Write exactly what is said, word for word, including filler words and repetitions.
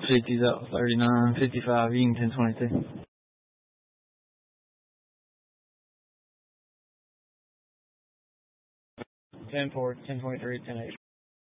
fifties up, thirty-nine, fifty-five, you can ten twenty-two. ten four, ten twenty-three, ten eight.